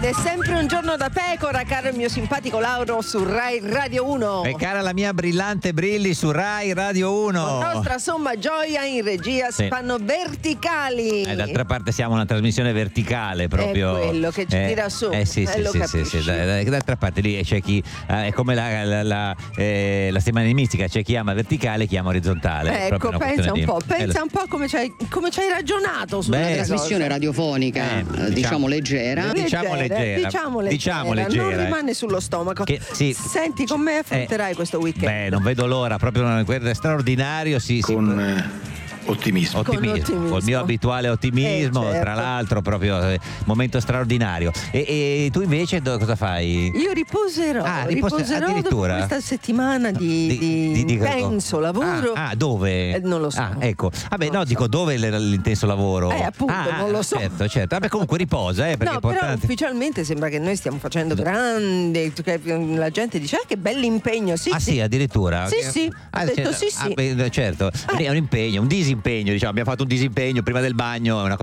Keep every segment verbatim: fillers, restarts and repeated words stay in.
è sempre un giorno da pecora, caro il mio simpatico Lauro su Rai Radio uno. E cara la mia brillante Brilli su Rai Radio uno. Con nostra somma gioia in regia si Sì. fanno verticali. Eh, d'altra parte siamo una trasmissione verticale proprio. È quello che ci eh, tira su. Eh sì, eh, sì, lo sì, sì, capisci. sì. Da- D'altra parte lì c'è chi eh, è come la, la, la, eh, la settimana di mistica, c'è chi ama verticale e chi ama orizzontale. È Ecco, proprio una pensa un questione po', di- eh, pensa lo- un po' come ci hai, come ci hai ragionato sulla Beh, Trasmissione radiofonica, Eh, eh, diciamo- diciamo leggera. Diciamo leggera. Diciamo leggera, Diciamo leggera, non eh. rimane sullo stomaco. Che- sì. Senti, con me affronterai Eh, questo weekend? Beh, non vedo l'ora, proprio un guarda, straordinario. Sì, sì. con eh, ottimismo. Ottimismo, Con ottimismo. col mio abituale ottimismo, Eh, certo. tra l'altro proprio eh, momento straordinario. E, e tu invece do- cosa fai? Io riposerò, Ah, ripose- riposerò dopo addirittura? questa settimana di, Di- di di- di- intenso lavoro. Ah, ah, dove? Eh, non lo so. Ah, ecco. Vabbè, Non no, lo so. dico dove l- l'intenso lavoro? Eh, appunto, Ah, non lo so. Certo, certo. Vabbè, comunque riposa, eh, perché No, è però importante. ufficialmente sembra che noi stiamo facendo grande, che la gente dice ah, che bell'impegno, sì, Ah sì, addirittura? Sì, sì, Ah, ho detto certo. sì, sì. Ah, beh, certo, è un impegno, un disimpegno, diciamo, abbiamo fatto un disimpegno prima del bagno, è una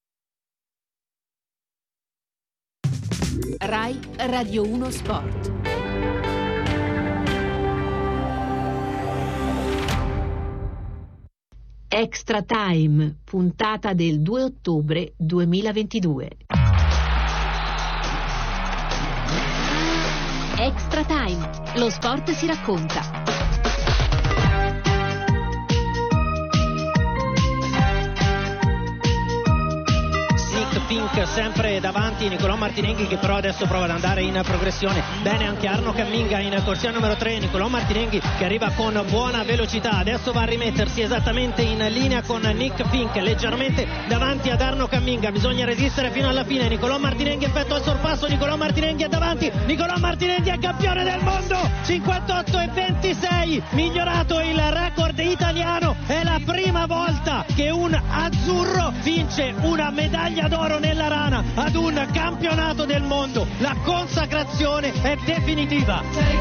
cosa. Rai Radio uno Sport. Extra Time, puntata del due ottobre duemilaventidue. Extra Time, lo sport si racconta. Fink sempre davanti, Nicolò Martinenghi che però adesso prova ad andare in progressione. Bene anche Arno Camminga in corsia numero tre, Nicolò Martinenghi che arriva con buona velocità, adesso va a rimettersi esattamente in linea con Nick Fink, leggermente davanti ad Arno Camminga, bisogna resistere fino alla fine. Nicolò Martinenghi effettua il sorpasso, Nicolò Martinenghi è davanti, Nicolò Martinenghi è campione del mondo, cinquantotto e ventisei, migliorato il record italiano, è la prima volta che un azzurro vince una medaglia d'oro nella rana ad un campionato del mondo. La consacrazione è definitiva.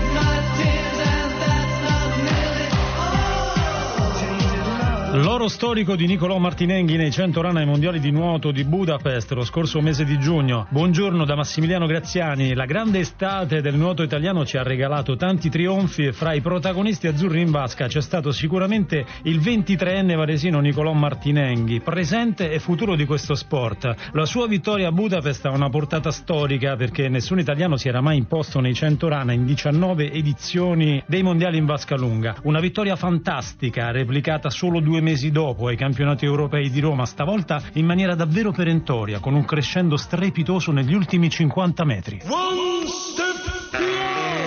L'oro storico di Nicolò Martinenghi nei cento rana ai mondiali di nuoto di Budapest lo scorso mese di giugno. Buongiorno da Massimiliano Graziani. La grande estate del nuoto italiano ci ha regalato tanti trionfi e fra i protagonisti azzurri in vasca c'è stato sicuramente il ventitreenne varesino Nicolò Martinenghi, presente e futuro di questo sport. La sua vittoria a Budapest ha una portata storica perché nessun italiano si era mai imposto nei cento rana in diciannove edizioni dei mondiali in vasca lunga. Una vittoria fantastica, replicata solo due mesi dopo ai campionati europei di Roma, stavolta in maniera davvero perentoria, con un crescendo strepitoso negli ultimi cinquanta metri. One step beyond.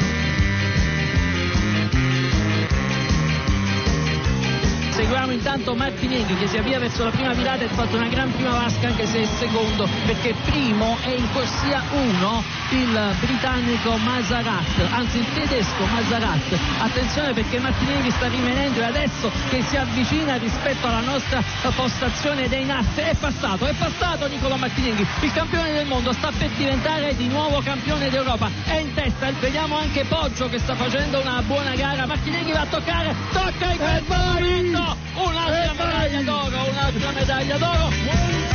Seguiamo intanto Martinenghi che si avvia verso la prima virata e ha fatto una gran prima vasca anche se è secondo, perché primo è in corsia uno il britannico Mazarat, anzi il tedesco Mazarat. Attenzione perché Martinenghi sta rimanendo e adesso che si avvicina rispetto alla nostra postazione dei Nast è passato, è passato Nicolò Martinenghi, il campione del mondo, sta per diventare di nuovo campione d'Europa, è in testa. Vediamo anche Poggio che sta facendo una buona gara. Martinenghi va a toccare, tocca in questo momento un'altra medaglia d'oro, un'altra medaglia d'oro.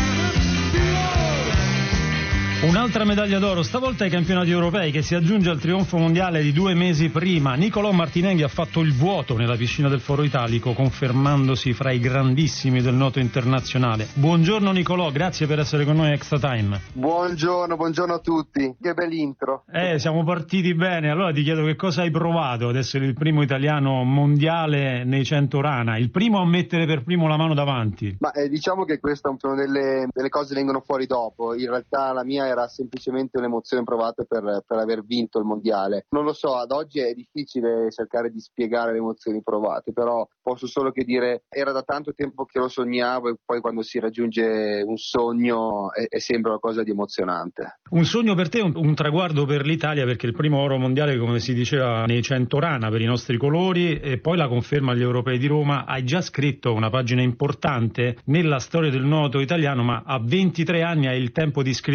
Un'altra medaglia d'oro, stavolta ai campionati europei, che si aggiunge al trionfo mondiale di due mesi prima. Nicolò Martinenghi ha fatto il vuoto nella piscina del Foro Italico, confermandosi fra i grandissimi del nuoto internazionale. Buongiorno Nicolò, grazie per essere con noi a Extra Time. Buongiorno, buongiorno a tutti. Che bell'intro. Eh, siamo partiti bene. Allora ti chiedo che cosa hai provato ad essere il primo italiano mondiale nei cento rana, il primo a mettere per primo la mano davanti. Ma eh, diciamo che queste sono delle, delle cose che vengono fuori dopo. In realtà la mia era semplicemente un'emozione provata per, per aver vinto il mondiale. Non lo so, ad oggi è difficile cercare di spiegare le emozioni provate, però posso solo che dire era da tanto tempo che lo sognavo e poi quando si raggiunge un sogno è, è sempre una cosa di emozionante. Un sogno per te, un, un traguardo per l'Italia, perché il primo oro mondiale, come si diceva, nei cento rana per i nostri colori e poi la conferma agli europei di Roma. Hai già scritto una pagina importante nella storia del nuoto italiano, ma a ventitré anni hai il tempo di scriverne tante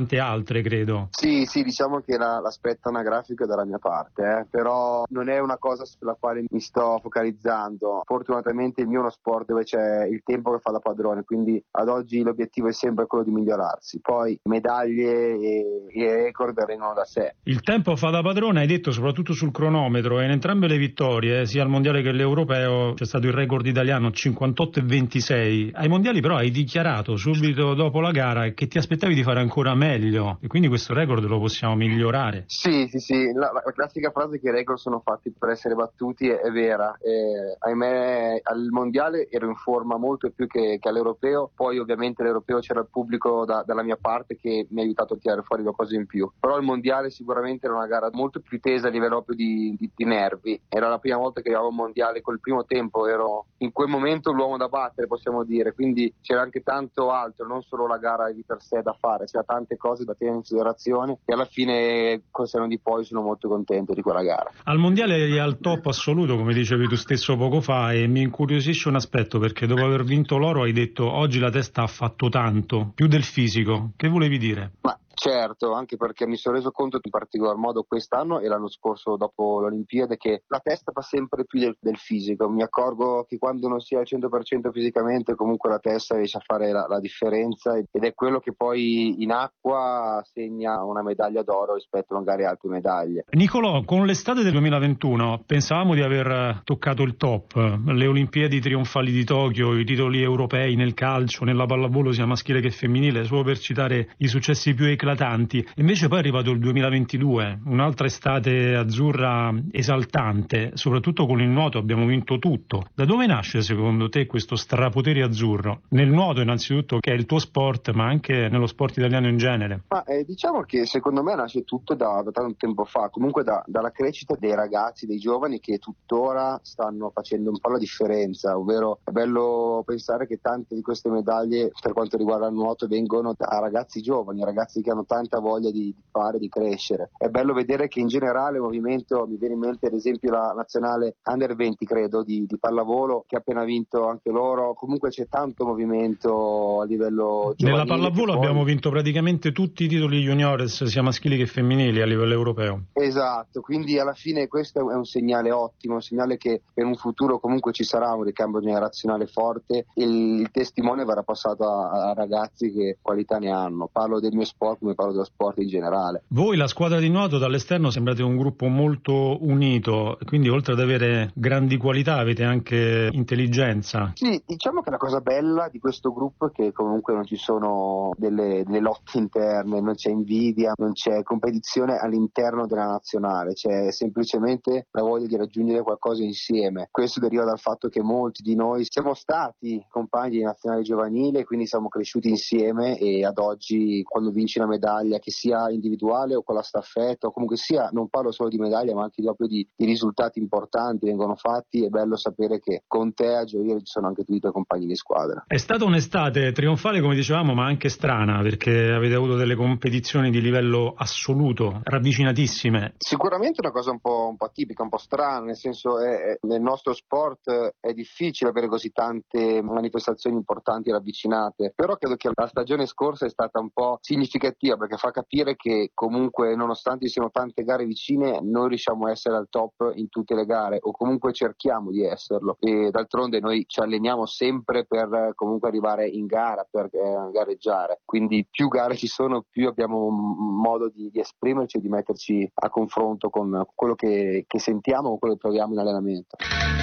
tante altre, credo. Sì, sì, diciamo che la, l'aspetto anagrafico è dalla mia parte, eh, però non è una cosa sulla quale mi sto focalizzando. Fortunatamente il mio è uno sport dove c'è il tempo che fa da padrone, quindi ad oggi l'obiettivo è sempre quello di migliorarsi. Poi medaglie e, e record vengono da sé. Il tempo fa da padrone, hai detto, soprattutto sul cronometro, e in entrambe le vittorie, sia al mondiale che all'europeo, c'è stato il record italiano cinquantotto e ventisei. Ai mondiali però hai dichiarato subito dopo la gara che ti aspettavi di fare ancora meglio, e quindi questo record lo possiamo migliorare. Sì, sì, sì, la, la classica frase che i record sono fatti per essere battuti è, è vera. Eh, ahimè al mondiale ero in forma molto più che, che all'europeo, poi ovviamente all'europeo c'era il pubblico da, dalla mia parte che mi ha aiutato a tirare fuori qualcosa in più, però il mondiale sicuramente era una gara molto più tesa a livello più di, di, di nervi. Era la prima volta che avevo un mondiale, col primo tempo ero in quel momento l'uomo da battere, possiamo dire, quindi c'era anche tanto altro, non solo la gara di per sé da fare, c'era tante cose da tenere in considerazione e alla fine col senno di poi sono molto contento di quella gara. Al mondiale eri al top assoluto, come dicevi tu stesso poco fa, e mi incuriosisce un aspetto, perché dopo aver vinto l'oro hai detto oggi la testa ha fatto tanto, più del fisico. Che volevi dire? Ma certo, anche perché mi sono reso conto in particolar modo quest'anno e l'anno scorso dopo le Olimpiadi che la testa fa sempre più del, del fisico. Mi accorgo che quando non si è al cento per cento fisicamente comunque la testa riesce a fare la, la differenza ed è quello che poi in acqua segna una medaglia d'oro rispetto magari a altre medaglie. Nicolò, con l'estate del duemilaventuno pensavamo di aver toccato il top, le Olimpiadi trionfali di Tokyo, i titoli europei nel calcio, nella pallavolo sia maschile che femminile, solo per citare i successi più eclatanti. Invece poi è arrivato il duemilaventidue, un'altra estate azzurra esaltante, soprattutto con il nuoto abbiamo vinto tutto. Da dove nasce secondo te questo strapotere azzurro? Nel nuoto innanzitutto, che è il tuo sport, ma anche nello sport italiano in genere. Ma eh, diciamo che secondo me nasce tutto da, da tanto tempo fa, comunque da, dalla crescita dei ragazzi, dei giovani che tuttora stanno facendo un po' la differenza, ovvero è bello pensare che tante di queste medaglie per quanto riguarda il nuoto vengono da ragazzi giovani, ragazzi che hanno tanta voglia di fare, di crescere. È bello vedere che in generale il movimento, mi viene in mente ad esempio la nazionale under venti credo di, di pallavolo che ha appena vinto anche loro, comunque c'è tanto movimento a livello giovanile. Nella pallavolo poi... abbiamo vinto praticamente tutti i titoli juniores sia maschili che femminili a livello europeo. Esatto, quindi alla fine questo è un segnale ottimo, un segnale che per un futuro comunque ci sarà un ricambio generazionale forte e il, il testimone verrà passato a, a ragazzi che qualità ne hanno. Parlo del mio sport come parlo dello sport in generale. Voi, la squadra di nuoto, dall'esterno sembrate un gruppo molto unito, quindi oltre ad avere grandi qualità avete anche intelligenza. Sì, diciamo che la cosa bella di questo gruppo è che comunque non ci sono delle, delle lotte interne, non c'è invidia, non c'è competizione all'interno della nazionale, c'è semplicemente la voglia di raggiungere qualcosa insieme. Questo deriva dal fatto che molti di noi siamo stati compagni di nazionale giovanile, quindi siamo cresciuti insieme e ad oggi quando vinci una medaglia, che sia individuale o con la staffetta o comunque sia, non parlo solo di medaglia ma anche proprio di, di risultati importanti vengono fatti, è bello sapere che con te a gioire ci sono anche tutti i tuoi compagni di squadra. È stata un'estate trionfale come dicevamo, ma anche strana, perché avete avuto delle competizioni di livello assoluto, ravvicinatissime. Sicuramente una cosa un po', un po' atipica, un po' strana, nel senso è, è, nel nostro sport è difficile avere così tante manifestazioni importanti ravvicinate, però credo che la stagione scorsa è stata un po' significativa perché fa capire che comunque nonostante ci siano tante gare vicine noi riusciamo a essere al top in tutte le gare o comunque cerchiamo di esserlo e d'altronde noi ci alleniamo sempre per comunque arrivare in gara, per eh, gareggiare, quindi più gare ci sono più abbiamo un modo di, di esprimerci e di metterci a confronto con quello che, che sentiamo o quello che proviamo in allenamento.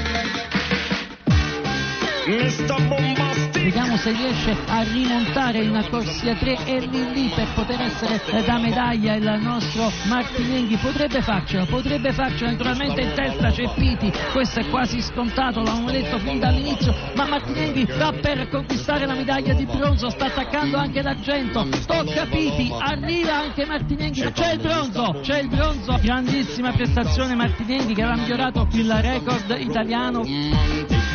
Vediamo se riesce a rimontare in una corsia tre e lì lì per poter essere da medaglia il nostro Martinenghi. Potrebbe farcela, potrebbe farcela, naturalmente in testa c'è Piti, questo è quasi scontato, l'avevamo detto fin dall'inizio, ma Martinenghi va per conquistare la medaglia di bronzo, sta attaccando anche l'argento, tocca Piti, arriva anche Martinenghi, c'è il bronzo, c'è il bronzo, grandissima prestazione Martinenghi che aveva migliorato il record italiano.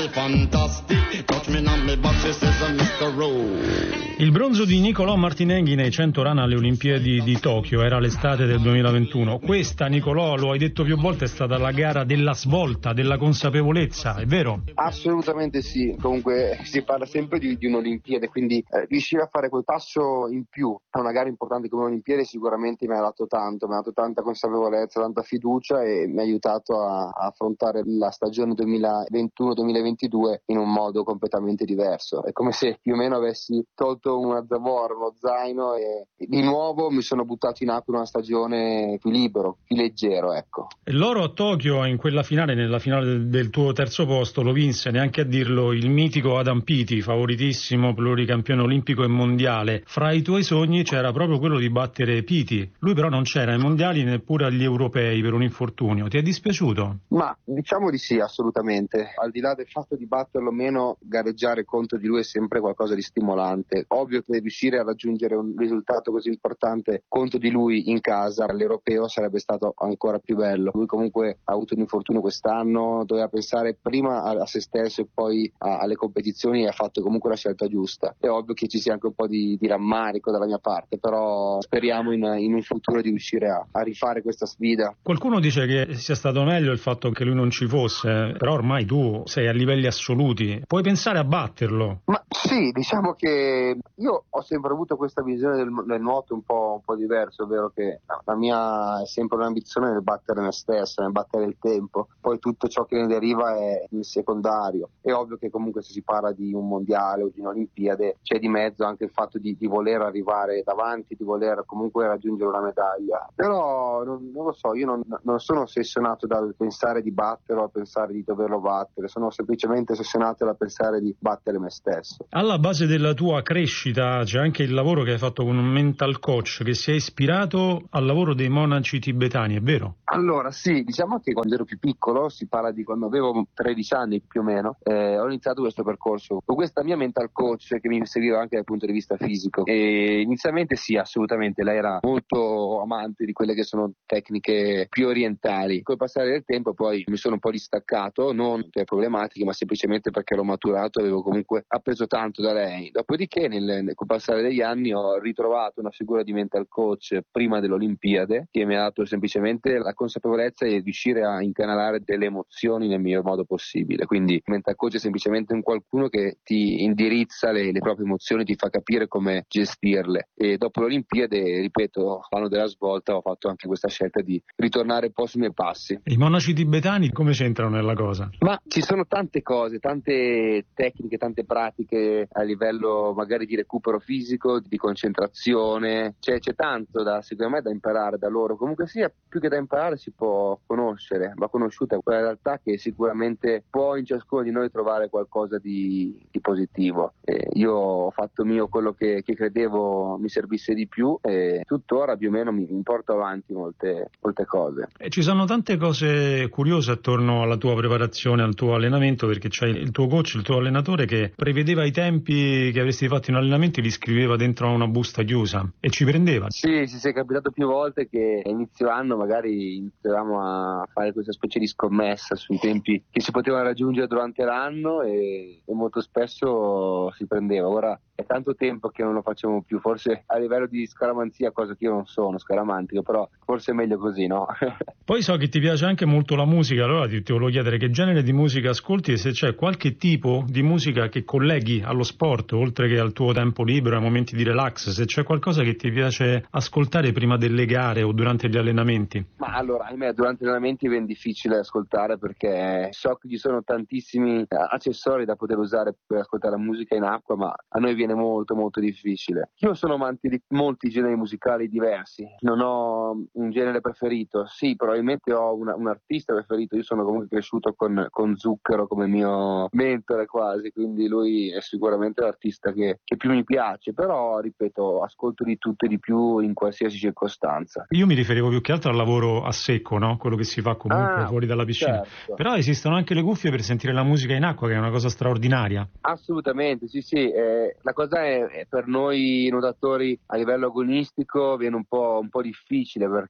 fantastic. Touch me on me back, she says I'm mister Rose. Il bronzo di Nicolò Martinenghi nei cento run alle Olimpiadi di Tokyo era l'estate del duemilaventuno. Questa, Nicolò, lo hai detto più volte, è stata la gara della svolta, della consapevolezza, è vero? Assolutamente sì, comunque si parla sempre di, di un'Olimpiade, quindi eh, riuscire a fare quel passo in più a una gara importante come un'Olimpiade sicuramente mi ha dato tanto, mi ha dato tanta consapevolezza, tanta fiducia e mi ha aiutato a, a affrontare la stagione duemilaventuno duemilaventidue in un modo completamente diverso. È come se più o meno avessi tolto una zavorra, uno zaino e di nuovo mi sono buttato in acqua in una stagione più libero, più leggero, ecco. L'oro a Tokyo in quella finale, nella finale del tuo terzo posto, lo vinse, neanche a dirlo, il mitico Adam Peaty, favoritissimo pluricampione olimpico e mondiale. Fra i tuoi sogni c'era proprio quello di battere Peaty. Lui però non c'era ai mondiali neppure agli europei per un infortunio. Ti è dispiaciuto? Ma diciamo di sì, assolutamente. Al di là del fatto di batterlo o meno, gareggiare contro di lui è sempre qualcosa di stimolante. Ovvio che riuscire a raggiungere un risultato così importante contro di lui in casa all'europeo sarebbe stato ancora più bello. Lui comunque ha avuto un infortunio quest'anno, doveva pensare prima a, a se stesso e poi a, alle competizioni e ha fatto comunque la scelta giusta. È ovvio che ci sia anche un po' di, di rammarico dalla mia parte, però speriamo in, in un futuro di riuscire a, a rifare questa sfida. Qualcuno dice che sia stato meglio il fatto che lui non ci fosse, però ormai tu sei a livelli assoluti, puoi pensare a batterlo? Ma sì, diciamo che io ho sempre avuto questa visione del, del nuoto un po', un po' diverso, ovvero che la mia è sempre un'ambizione nel battere me stesso, nel battere il tempo, poi tutto ciò che ne deriva è in secondario. È ovvio che comunque se si parla di un mondiale o di un'Olimpiade c'è di mezzo anche il fatto di, di voler arrivare davanti, di voler comunque raggiungere una medaglia, però non, non lo so, io non, non sono ossessionato dal pensare di batterlo a pensare di doverlo battere, sono semplicemente ossessionato dal pensare di battere me stesso. Alla base della tua crescita c'è anche il lavoro che hai fatto con un mental coach che si è ispirato al lavoro dei monaci tibetani, è vero? Allora sì, diciamo che quando ero più piccolo, si parla di quando avevo tredici anni più o meno, eh, ho iniziato questo percorso con questa mia mental coach che mi seguiva anche dal punto di vista fisico e inizialmente sì, assolutamente, lei era molto amante di quelle che sono tecniche più orientali. Col passare del tempo poi mi sono un po' distaccato, non per problematiche ma semplicemente perché ero maturato, avevo comunque appreso tanto da lei. Dopodiché nel, nel col passare degli anni ho ritrovato una figura di mental coach prima dell'Olimpiade che mi ha dato semplicemente la consapevolezza di riuscire a incanalare delle emozioni nel miglior modo possibile. Quindi mental coach è semplicemente un qualcuno che ti indirizza le, le proprie emozioni, ti fa capire come gestirle. E dopo l'Olimpiade, ripeto, l'anno della svolta, ho fatto anche questa scelta di ritornare un po' sui miei passi. I monaci tibetani come c'entrano nella cosa? Ma ci sono tante cose, tante tecniche, tante pratiche a livello magari di recupero fisico, di concentrazione, c'è, c'è tanto da, secondo me, da imparare da loro. Comunque sia, più che da imparare si può conoscere, va conosciuta quella realtà che sicuramente può in ciascuno di noi trovare qualcosa di, di positivo. Eh, io ho fatto mio quello che, che credevo mi servisse di più e tuttora più o meno mi, mi porto avanti molte, molte cose. E ci sono tante cose curiose attorno alla tua preparazione, al tuo allenamento, perché c'è il tuo coach, il tuo allenatore che prevedeva i tempi che avresti fatto in allenamento e li scriveva dentro a una busta chiusa e ci prendeva. Sì, sì, sì, è capitato più volte che a inizio anno magari iniziavamo a fare questa specie di scommessa sui tempi che si potevano raggiungere durante l'anno e, e molto spesso si prendeva. Ora è tanto tempo che non lo facciamo più, forse a livello di scaramanzia, cosa che io non sono scaramantico, però forse è meglio così, no? Poi so che ti piace anche molto la musica, allora ti, ti volevo chiedere che genere di musica ascolti e se c'è qualche tipo di musica che colleghi allo sport, oltre che al tuo tempo libero, ai momenti di relax, se c'è qualcosa che ti piace ascoltare prima delle gare o durante gli allenamenti. Ma allora, ahimè, durante gli allenamenti è ben difficile ascoltare perché so che ci sono tantissimi accessori da poter usare per ascoltare la musica in acqua, ma a noi viene molto molto difficile. Io sono amante di molti generi musicali diversi, non ho un genere preferito, sì, probabilmente ho una, un artista preferito. Io sono comunque cresciuto con, con Zucchero come mio mentore quasi, quindi lui è sicuramente l'artista che, che più mi piace, però ripeto, ascolto di tutto e di più in qualsiasi circostanza. Io mi riferivo più che altro al lavoro a secco, no? Quello che si fa comunque ah, fuori dalla piscina, certo. Però esistono anche le cuffie per sentire la musica in acqua, che è una cosa straordinaria. Assolutamente, sì sì, eh, la cosa è, è per noi nuotatori a livello agonistico viene un po', un po' difficile perché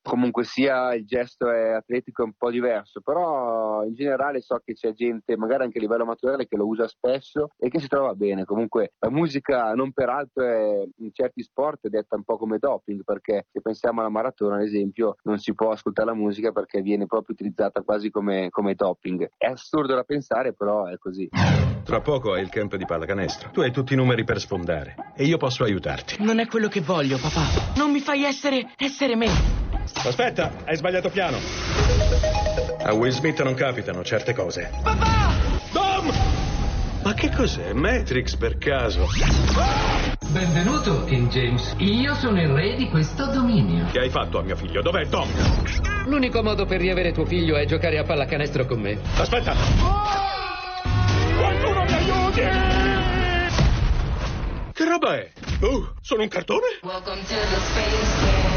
comunque sia il gesto è atletico, è un po' diverso, però in generale so che c'è gente magari anche a livello amatoriale che lo usa spesso e che si trova bene. Comunque la musica non peraltro è, in certi sport è detta un po' come doping, perché se pensiamo alla maratona ad esempio non si può ascoltare la musica perché viene proprio utilizzata quasi come, come doping. È assurdo da pensare, però è così. Tra poco hai il camp di pallacanestro, tu hai tutti i numeri per sfondare e io posso aiutarti. Non è quello che voglio, papà. Non mi fai essere, essere me. Aspetta, hai sbagliato piano. A Will Smith non capitano certe cose. Papà! Dom! Ma che cos'è? Matrix per caso? Benvenuto, King James. Io sono il re di questo dominio. Che hai fatto a mio figlio? Dov'è Tom? L'unico modo per riavere tuo figlio è giocare a pallacanestro con me. Aspetta! Qualcuno mi aiuti! Che roba è? Oh, sono un cartone? Welcome to the space jam.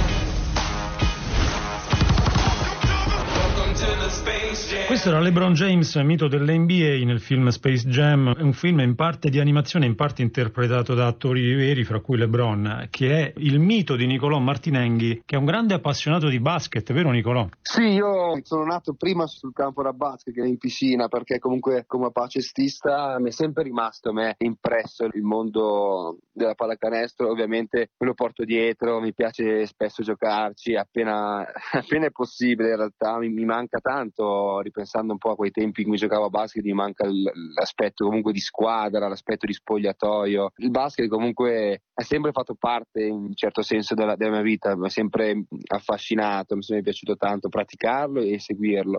Questo era LeBron James, mito dell'N B A nel film Space Jam, è un film in parte di animazione, in parte interpretato da attori veri, fra cui LeBron, che è il mito di Nicolò Martinenghi, che è un grande appassionato di basket, vero Nicolò? Sì, io sono nato prima sul campo da basket che in piscina, perché comunque come palcestista mi è sempre rimasto a me impresso il mondo della pallacanestro, ovviamente me lo porto dietro, mi piace spesso giocarci, appena, appena è possibile in realtà, mi, mi manca tanto, ripensando un po' a quei tempi in cui giocavo a basket, mi manca l'aspetto comunque di squadra, l'aspetto di spogliatoio. Il basket comunque ha sempre fatto parte in un certo senso della, della mia vita, mi ha sempre affascinato, mi è sempre piaciuto tanto praticarlo e seguirlo.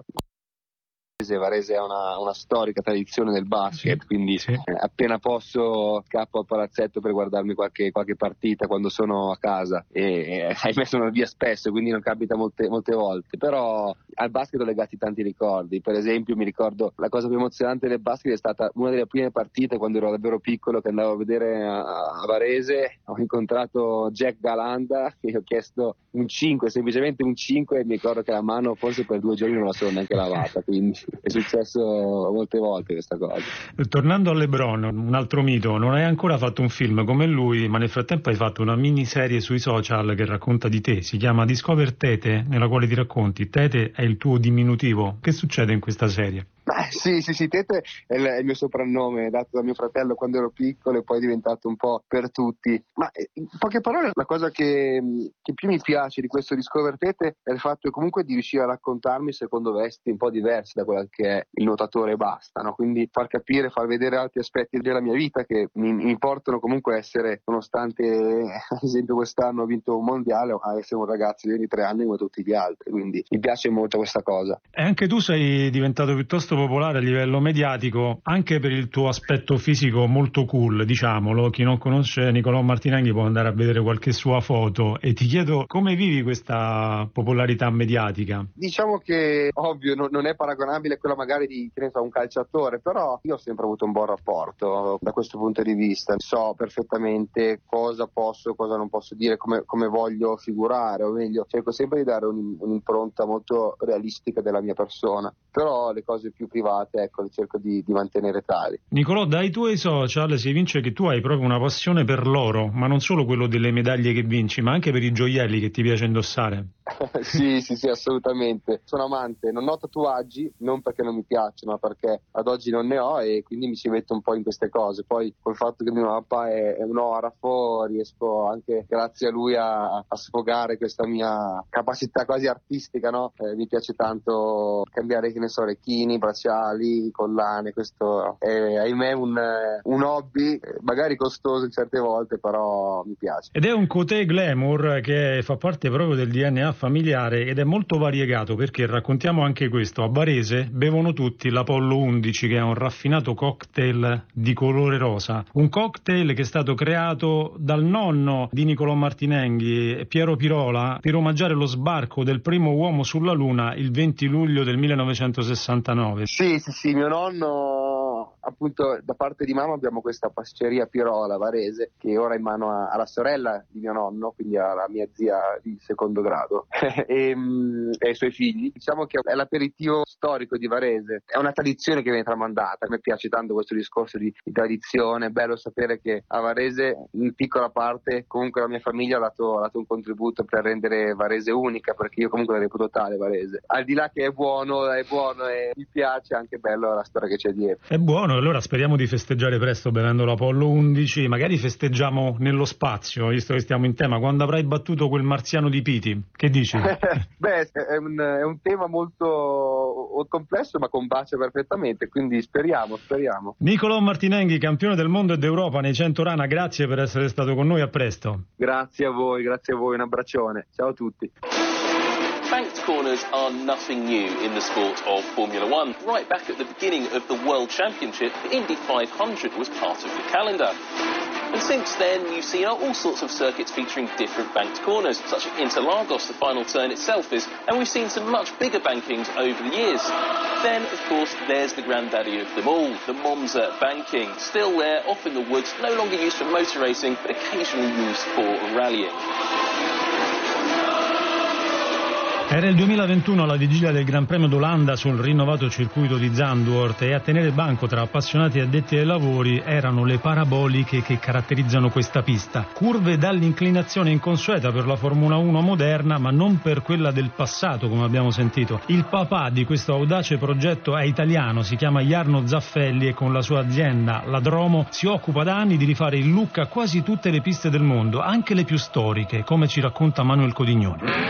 Varese è una, una storica tradizione del basket, sì, quindi sì. Eh, appena posso scappo al palazzetto per guardarmi qualche, qualche partita quando sono a casa e eh, ahimè sono via spesso, quindi non capita molte, molte volte, però al basket ho legati tanti ricordi. Per esempio mi ricordo la cosa più emozionante del basket è stata una delle prime partite quando ero davvero piccolo, che andavo a vedere a, a Varese, ho incontrato Jack Galanda e ho chiesto un cinque, semplicemente un cinque, e mi ricordo che la mano forse per due giorni non la sono neanche lavata, quindi è successo molte volte questa cosa. Tornando a LeBron, un altro mito, non hai ancora fatto un film come lui, ma nel frattempo hai fatto una miniserie sui social che racconta di te, si chiama Discover Tete, nella quale ti racconti. Tete è il tuo diminutivo. Che succede in questa serie? Beh, sì, sì, sì, Tete è il, è il mio soprannome dato da mio fratello quando ero piccolo e poi è diventato un po' per tutti. Ma in poche parole la cosa che, che più mi piace di questo Discover Tete è il fatto comunque di riuscire a raccontarmi secondo vesti un po' diversi da quella che è il nuotatore e basta, no? Quindi far capire, far vedere altri aspetti della mia vita che mi, mi portano comunque a essere, nonostante ad esempio quest'anno ho vinto un mondiale, a essere un ragazzo di ventitré anni come tutti gli altri, quindi mi piace molto questa cosa. E anche tu sei diventato piuttosto popolare a livello mediatico anche per il tuo aspetto fisico molto cool, diciamolo. Chi non conosce Nicolò Martinenghi può andare a vedere qualche sua foto, e ti chiedo come vivi questa popolarità mediatica? Diciamo che ovvio non, non è paragonabile a quella magari di, che ne so, un calciatore, però io ho sempre avuto un buon rapporto da questo punto di vista, so perfettamente cosa posso, cosa non posso dire, come, come voglio figurare, o meglio cerco sempre di dare un, un'impronta molto realistica della mia persona, però le cose più private, ecco, cerco di, di mantenere tali. Nicolò, dai tuoi social si evince che tu hai proprio una passione per l'oro, ma non solo quello delle medaglie che vinci, ma anche per i gioielli che ti piace indossare. sì, sì, sì, assolutamente. Sono amante, non ho tatuaggi, non perché non mi piacciono, ma perché ad oggi non ne ho e quindi mi ci metto un po' in queste cose. Poi col fatto che mio papà è, è un orafo, riesco anche grazie a lui a, a sfogare questa mia capacità quasi artistica, no? Eh, mi piace tanto cambiare, che ne so, orecchini, bracciali, collane, questo è ahimè un, un hobby, magari costoso certe volte, però mi piace. Ed è un côté glamour che fa parte proprio del D N A familiare ed è molto variegato, perché raccontiamo anche questo: a Varese bevono tutti l'Apollo undici, che è un raffinato cocktail di colore rosa, un cocktail che è stato creato dal nonno di Nicolò Martinenghi, Piero Pirola, per omaggiare lo sbarco del primo uomo sulla Luna il venti luglio del millenovecentosessantanove. Sì, sì, sì, mio nonno appunto da parte di mamma abbiamo questa pasticceria Pirola a Varese, che ora è in mano a, alla sorella di mio nonno, quindi alla mia zia di secondo grado e, mm, e ai suoi figli. Diciamo che è l'aperitivo storico di Varese, è una tradizione che viene tramandata. A me piace tanto questo discorso di, di tradizione, è bello sapere che a Varese in piccola parte comunque la mia famiglia ha dato, ha dato un contributo per rendere Varese unica, perché io comunque la reputo tale Varese. Al di là che è buono, è buono e mi piace, è anche bello la storia che c'è dietro. È buono, allora speriamo di festeggiare presto bevendo l'Apollo undici, magari festeggiamo nello spazio, visto che stiamo in tema, quando avrai battuto quel marziano di Piti, che dici? Beh, è un, è un tema molto complesso ma combacia perfettamente, quindi speriamo, speriamo. Nicolò Martinenghi, campione del mondo e d'Europa nei cento rana, grazie per essere stato con noi, a presto. Grazie a voi, grazie a voi, un abbraccione, ciao a tutti. Banked corners are nothing new in the sport of Formula One. Right back at the beginning of the World Championship, the Indy five hundred was part of the calendar. And since then, you've seen all sorts of circuits featuring different banked corners, such as Interlagos, the final turn itself is, and we've seen some much bigger bankings over the years. Then, of course, there's the granddaddy of them all, the Monza banking, still there, off in the woods, no longer used for motor racing, but occasionally used for rallying. Era il duemilaventuno alla vigilia del Gran Premio d'Olanda sul rinnovato circuito di Zandvoort e a tenere banco tra appassionati e addetti ai lavori erano le paraboliche che caratterizzano questa pista. Curve dall'inclinazione inconsueta per la Formula uno moderna, ma non per quella del passato, come abbiamo sentito. Il papà di questo audace progetto è italiano, si chiama Jarno Zaffelli e con la sua azienda, la Dromo, si occupa da anni di rifare il look a quasi tutte le piste del mondo, anche le più storiche, come ci racconta Manuel Codignoni.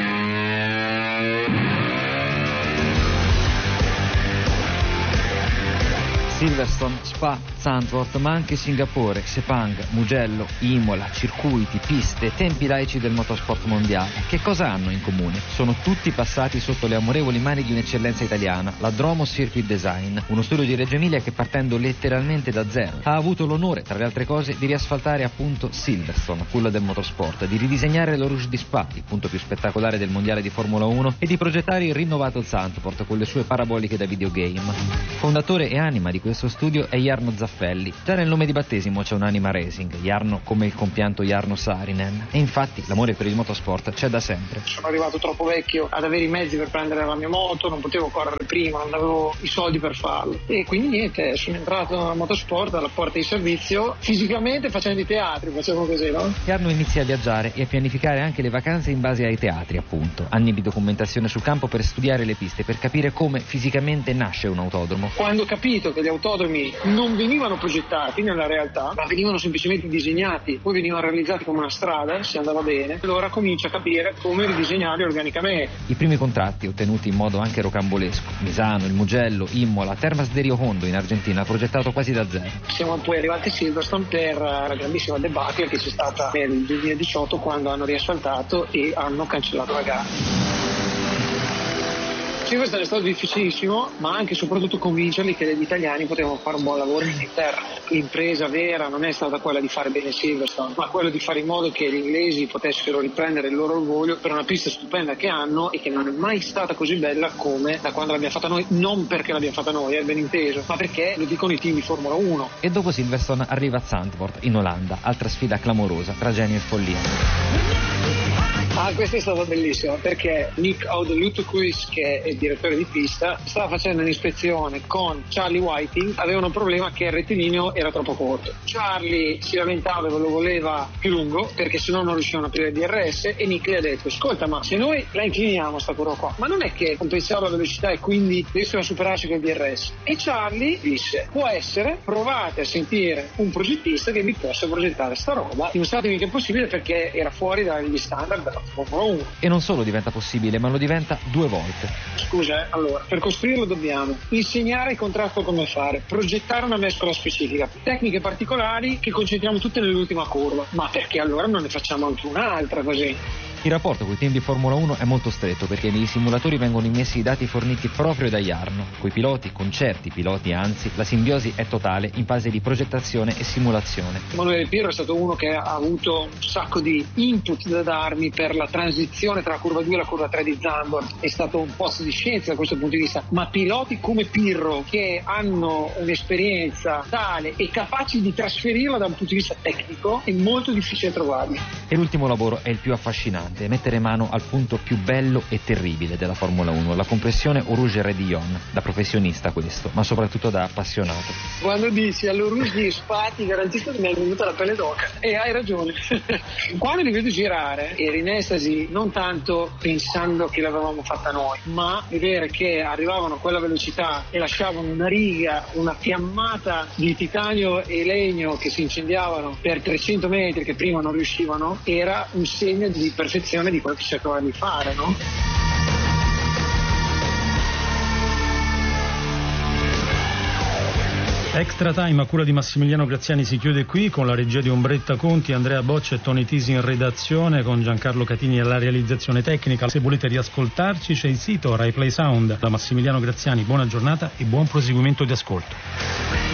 Silverstone, Spa, Zandvoort, ma anche Singapore, Sepang, Mugello, Imola, circuiti, piste, tempi laici del motorsport mondiale. Che cosa hanno in comune? Sono tutti passati sotto le amorevoli mani di un'eccellenza italiana, la Dromo Circuit Design, uno studio di Reggio Emilia che partendo letteralmente da zero ha avuto l'onore, tra le altre cose, di riasfaltare appunto Silverstone, culla del motorsport, di ridisegnare lo Rouge di Spa, il punto più spettacolare del mondiale di Formula uno, e di progettare il rinnovato Zandvoort con le sue paraboliche da videogame. Fondatore e anima di questo studio è Jarno Zaffelli. Già nel nome di battesimo c'è un'anima racing, Jarno come il compianto Jarno Saarinen, e infatti l'amore per il motorsport c'è da sempre. Sono arrivato troppo vecchio ad avere i mezzi per prendere la mia moto, non potevo correre prima, non avevo i soldi per farlo e quindi niente, sono entrato nel motorsport alla porta di servizio, fisicamente facendo i teatri, facevo così, no? Jarno inizia a viaggiare e a pianificare anche le vacanze in base ai teatri, appunto. Anni di documentazione sul campo per studiare le piste, per capire come fisicamente nasce un autodromo. Quando ho capito che gli autodromi non venivano progettati nella realtà, ma venivano semplicemente disegnati, poi venivano realizzati come una strada, se andava bene, allora comincio a capire come ridisegnarli organicamente. I primi contratti ottenuti in modo anche rocambolesco, Misano, il Mugello, Imola, Termas de Rio Hondo in Argentina, progettato quasi da zero. Siamo poi arrivati a Silverstone per la grandissima debacle che c'è stata nel duemiladiciotto quando hanno riasfaltato e hanno cancellato la gara. Silverstone è stato difficilissimo, ma anche e soprattutto convincerli che gli italiani potevano fare un buon lavoro in Inghilterra. L'impresa vera non è stata quella di fare bene Silverstone, ma quella di fare in modo che gli inglesi potessero riprendere il loro orgoglio per una pista stupenda che hanno e che non è mai stata così bella come da quando l'abbiamo fatta noi, non perché l'abbiamo fatta noi, è ben inteso, ma perché lo dicono i team di Formula uno. E dopo Silverstone arriva Zandvoort in Olanda, altra sfida clamorosa tra genio e follia. Ah, questa è stata bellissima perché Nick Oudelutequist, che è il direttore di pista, stava facendo un'ispezione con Charlie Whiting, aveva un problema che il rettilineo era troppo corto. Charlie si lamentava e lo voleva più lungo perché sennò non riuscivano a aprire il D R S e Nick gli ha detto: ascolta, ma se noi la incliniamo sta curva qua, ma non è che compensava la velocità e quindi riescono a superarci con il D R S? E Charlie disse: può essere, provate a sentire un progettista che vi possa progettare sta roba, dimostratemi che è possibile perché era fuori dagli standard della Formula uno. E non solo diventa possibile, ma lo diventa due volte. Scusa, eh? Allora, per costruirlo dobbiamo insegnare il contratto come fare, progettare una mescola specifica, tecniche particolari che concentriamo tutte nell'ultima curva. Ma perché allora non ne facciamo anche un'altra così? Il rapporto con i team di Formula uno è molto stretto perché nei simulatori vengono immessi i dati forniti proprio da Jarno. Coi piloti, con certi piloti anzi, la simbiosi è totale in fase di progettazione e simulazione. Emanuele Pirro è stato uno che ha avuto un sacco di input da darmi per la transizione tra la curva due e la curva tre di Zandvoort. È stato un posto di scienza da questo punto di vista, ma piloti come Pirro che hanno un'esperienza tale e capaci di trasferirla da un punto di vista tecnico è molto difficile trovarli. E l'ultimo lavoro è il più affascinante, mettere mano al punto più bello e terribile della Formula uno, la compressione Eau Rouge Raidillon, da professionista questo, ma soprattutto da appassionato. Quando dici all'Eau Rouge di Spa ti garantisco che mi è venuta la pelle d'oca e hai ragione. Quando li vedo girare ero in estasi, non tanto pensando che l'avevamo fatta noi, ma vedere che arrivavano a quella velocità e lasciavano una riga, una fiammata di titanio e legno che si incendiavano per trecento metri che prima non riuscivano, era un segno di perfezione di quello che cercava di fare, no? Extra Time a cura di Massimiliano Graziani si chiude qui con la regia di Ombretta Conti, Andrea Boccia e Tony Tisi in redazione, con Giancarlo Catini alla realizzazione tecnica. Se volete riascoltarci c'è il sito Rai Play Sound. Da Massimiliano Graziani buona giornata e buon proseguimento di ascolto.